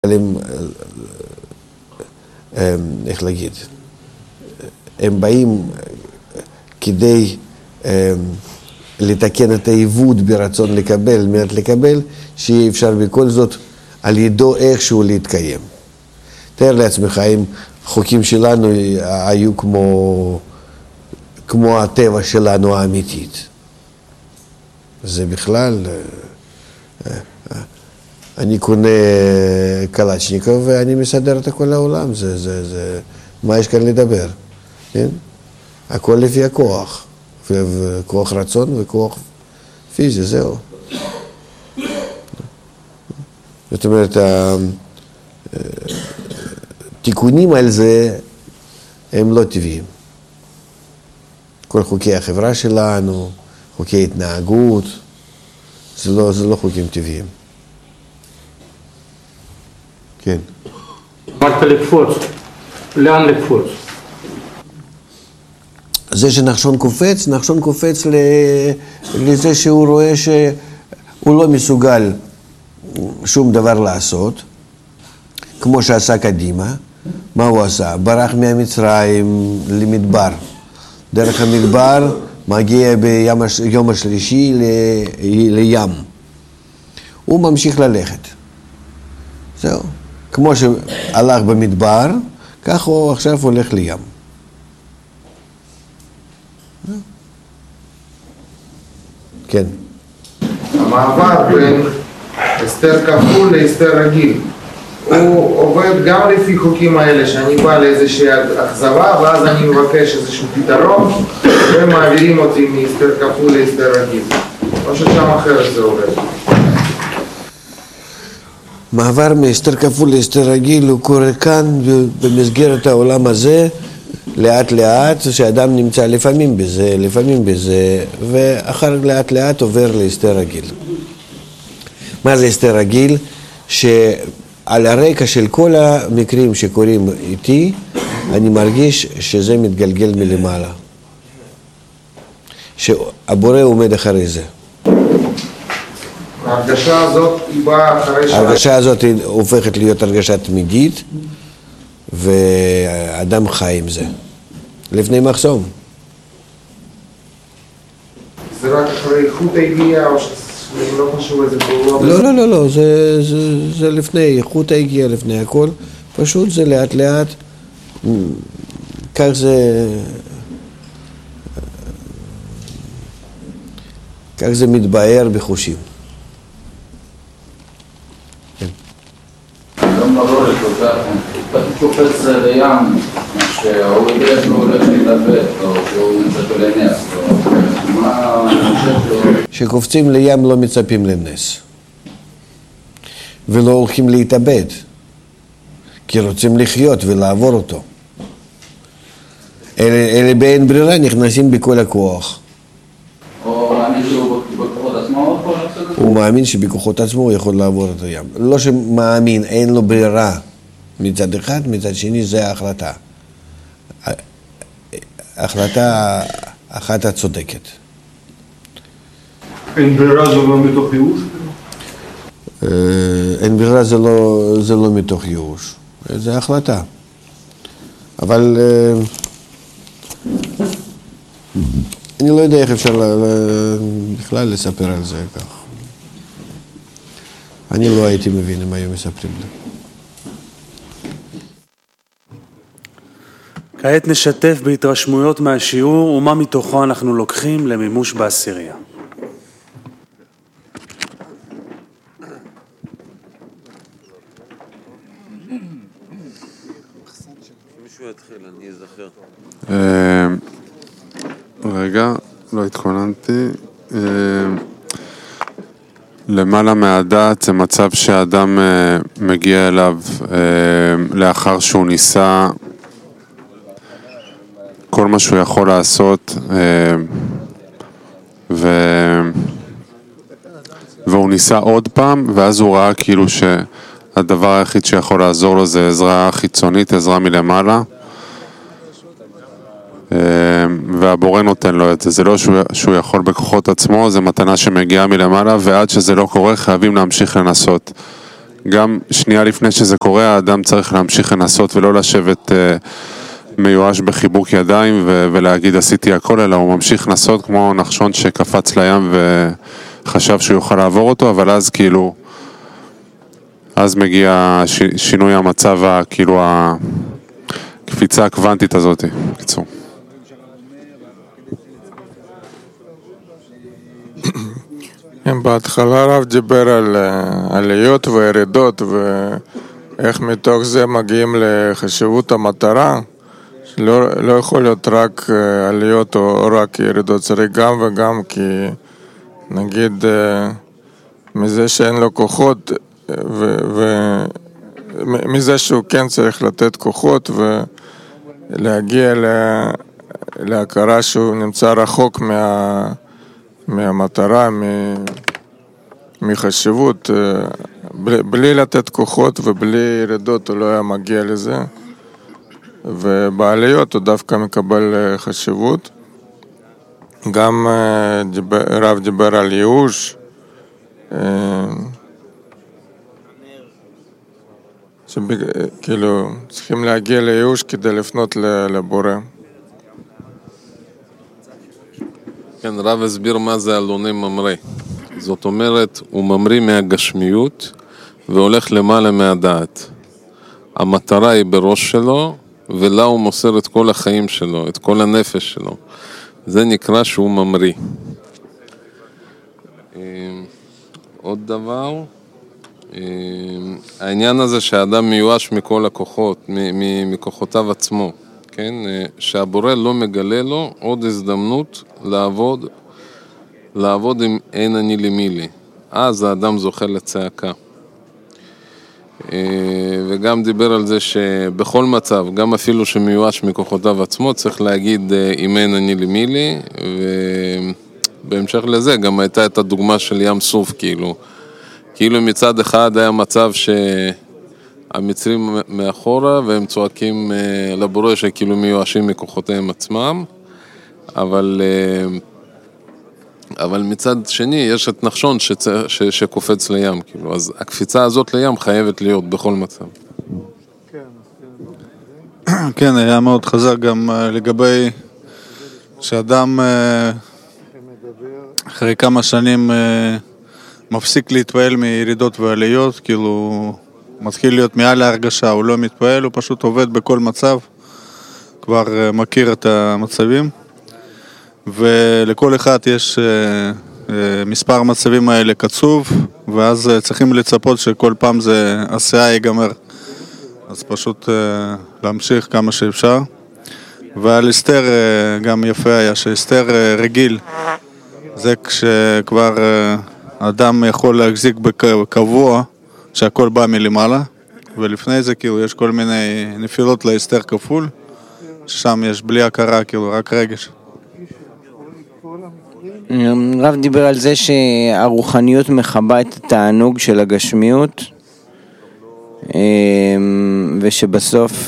איך להגיד, הם באים כדי לתקן את העיוות ברצון לקבל, מעט לקבל, שיהיה אפשר בכל זאת על ידו איכשהו להתקיים. תאר לעצמך, אם חוקים שלנו היו כמו הטבע שלנו האמיתית. זה בכלל, אני קונה קלצ'ניקוב ואני מסדר את כל העולם, מה יש כאן לדבר? כן? הכל לפי הכוח, וכוח רצון וכוח פיזי, זהו. זאת אומרת, התיקונים על זה הם לא טבעיים. כל חוקי החברה שלנו, חוקי התנהגות, זה לא חוקים טבעיים. כן. אמרת לקפוץ, לאן לקפוץ? זה שנחשון קופץ לזה שהוא רואה שהוא לא מסוגל שום דבר לעשות, כמו שעשה קדימה. מה הוא עשה? ברח מהמצרים למדבר. דרך המדבר מגיע ביום השלישי לים. הוא ממשיך ללכת. זהו. כמו שהלך במדבר, כך הוא עכשיו הולך לים. כן. המעבר בין הסתר כפול להסתר רגיל, הוא עובד גם לפי חוקים האלה, שאני בא לאיזושהי אכזבה ואז אני מבקש איזשהו פתרון ומעבירים אותי מהסתר כפול להסתר רגיל. או ששם אחרת זה עובד. מעבר מהסתר כפול להסתר רגיל הוא קורה כאן במסגרת העולם הזה, לאט לאט, שאדם נמצא לפעמים בזה, ואחר לאט לאט עובר להסתר רגיל. מה זה הסתר רגיל? שעל הרקע של כל המקרים שקורים איתי, אני מרגיש שזה מתגלגל מלמעלה. שהבורא עומד אחרי זה. ההרגשה הזאת היא באה אחרי ההרגשה הזאת הופכת להיות הרגשה תמידית, ואדם חי עם זה. לפני מחסום. זה רק אחרי איכות הגיעה, או שזה לא חשוב איזה פעולות? לא, זה לפני איכות הגיעה, לפני הכל. פשוט זה לאט לאט, כך זה מתבהר בחושים. גם ברור אתה קופץ לים, שהוא יודע שהוא הולך להתאבד, או שהוא מצפה לנס, מה אני חושב שקופצים לים לא מצפים לנס. ולא הולכים להתאבד, כי רוצים לחיות ולעבור אותו. אלה באין ברירה נכנסים בכל הכוח. או מאמין שהוא בכוחות עצמו? הוא מאמין שבכוחות עצמו הוא יכול לעבור את הים. לא שמאמין, אין לו ברירה מצד אחד, מצד שני זה ההחלטה. החלטה אחת הצודקת. אין ברירה זה לא מתוך ייאוש? אין ברירה זה לא מתוך ייאוש. זה החלטה. אבל אני לא יודע איך אפשר בכלל לספר על זה כך. אני לא הייתי מבין אם היו מספרים לי. כעת נשתף בהתרשמויות מהשיעור ומה מתוכו אנחנו לוקחים למימוש בעשירייה. מישהו יתחיל, אני אזכר. רגע, לא התכוננתי. למעלה מהדעת זה מצב שהאדם מגיע אליו לאחר שהוא ניסה כל מה שהוא יכול לעשות והוא ניסה עוד פעם, ואז הוא ראה כאילו שהדבר היחיד שיכול לעזור לו זה עזרה חיצונית, עזרה מלמעלה, והבורא נותן לו את זה. זה לא שהוא יכול בכוחות עצמו, זה מתנה שמגיעה מלמעלה, ועד שזה לא קורה חייבים להמשיך לנסות. גם שנייה לפני שזה קורה, האדם צריך להמשיך לנסות ולא לשבת מיואש בחיבוק ידיים ולהגיד עשיתי הכל, אלא הוא ממשיך לנסות כמו נחשון שקפץ לים וחשב שהוא יוכל לעבור אותו, אבל אז כאילו, אז מגיע שינוי המצב, כאילו הקפיצה הקוונטית הזאת, בקיצור. בהתחלה הרב דיבר על עליות וירידות ואיך מתוך זה מגיעים לחשיבות המטרה, לא יכול להיות רק עליות או רק ירידות, צריך גם וגם, כי נגיד מזה שאין לו כוחות ומזה שהוא כן צריך לתת כוחות ולהגיע להכרה שהוא נמצא רחוק מהמטרה, מחשיבות, בלי לתת כוחות ובלי ירידות הוא לא היה מגיע לזה, ובעליות הוא דווקא מקבל חשיבות. גם רב דיבר על ייאוש, כאילו צריכים להגיע לייאוש כדי לפנות לבורא. כן, רב הסביר מה זה אלוני ממריא. זאת אומרת, הוא ממריא מהגשמיות והולך למעלה מהדעת. המטרה היא בראש שלו, ולה הוא מוסר את כל החיים שלו, את כל הנפש שלו. זה נקרא שהוא ממריא. עוד דבר, העניין הזה שהאדם מיואש מכל הכוחות, מכוחותיו עצמו, כן? שהבורא לא מגלה לו עוד הזדמנות לעבוד עם אין אני למילי. אז האדם זוכה לצעקה. וגם דיבר על זה שבכל מצב, גם אפילו שמיואש מכוחותיו עצמו, צריך להגיד אם אין אני למילי, ובהמשך לזה גם הייתה את הדוגמה של ים סוף, כאילו מצד אחד היה מצב שהמצרים מאחורה והם צועקים לבורא שכאילו מיואשים מכוחותיהם עצמם, אבל מצד שני יש את נחשון שקופץ לים, כאילו, אז הקפיצה הזאת לים חייבת להיות בכל מצב. כן, היה מאוד חזק גם לגבי שאדם אחרי כמה שנים מפסיק להתפעל מירידות ועליות, כאילו מתחיל להיות מעל ההרגשה, הוא לא מתפעל, הוא פשוט עובד בכל מצב, כבר מכיר את המצבים, ולכל אחד יש מספר מצבים האלה קצוב, ואז צריכים לצפות שכל פעם זה עשייה ייגמר, אז פשוט להמשיך כמה שאפשר. ועל אסתר גם יפה היה שאסתר רגיל, זה כשכבר אדם יכול להחזיק בקבוע שהכל בא מלמעלה, ולפני זה כאילו יש כל מיני נפילות לאסתר כפול, ששם יש בלי הכרה, כאילו רק רגש. רב דיבר על זה שהרוחניות מחבה את התענוג של הגשמיות, ושבסוף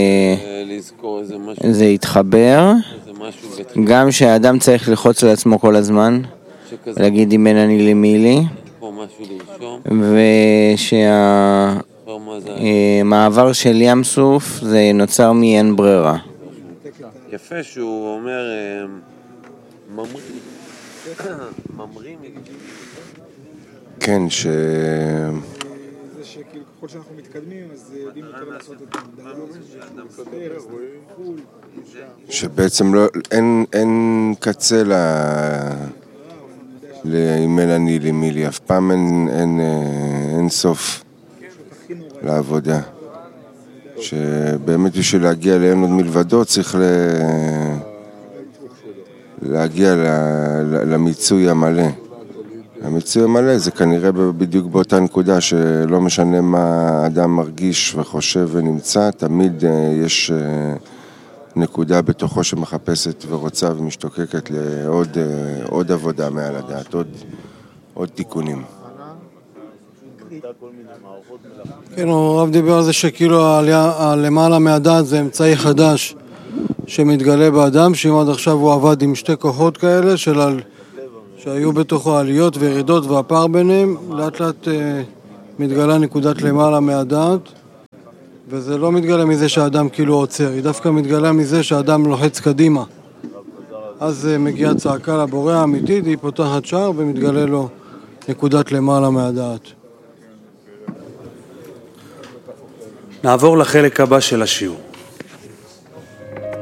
זה יתחבר, גם שהאדם צריך ללחוץ על עצמו כל הזמן, להגיד אם אין אני למילי, ושהמעבר של ים סוף זה נוצר מאין ברירה. יפה שהוא אומר ממרים. כן, ככל שאנחנו מתקדמים, אז יודעים יותר לעשות את המדעות, שבעצם אין קצה אם אין אני למילי, אף פעם אין סוף לעבודה. שבאמת בשביל להגיע לאין עוד מלבדו צריך להגיע למיצוי המלא. המיצוי המלא זה כנראה בדיוק באותה נקודה שלא משנה מה האדם מרגיש וחושב ונמצא, תמיד יש נקודה בתוכו שמחפשת ורוצה ומשתוקקת לעוד עבודה מעל הדעת, עוד תיקונים. כן, הרב דיבר על זה שכאילו למעלה מהדעת זה אמצעי חדש שמתגלה באדם, שאם עד עכשיו הוא עבד עם שתי כוחות כאלה שהיו בתוכו עליות וירידות והפער ביניהם, לאט לאט מתגלה נקודת למעלה מהדעת, וזה לא מתגלה מזה שהאדם כאילו עוצר, היא דווקא מתגלה מזה שהאדם לוחץ קדימה. אז מגיעה צעקה לבורא האמיתית, היא פותחת שער ומתגלה לו נקודת למעלה מהדעת. נעבור לחלק הבא של השיעור.